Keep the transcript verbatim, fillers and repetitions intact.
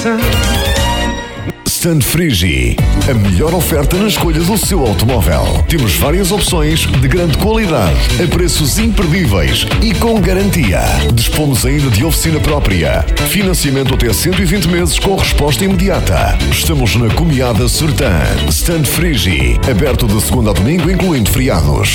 coração. Stand Frigi, a melhor oferta na escolha do seu automóvel. Temos várias opções de grande qualidade, a preços imperdíveis e com garantia. Dispomos ainda de oficina própria. Financiamento até cento e vinte meses com resposta imediata. Estamos na Comiada Sertã. Stand Frigi, aberto de segunda a domingo, incluindo feriados.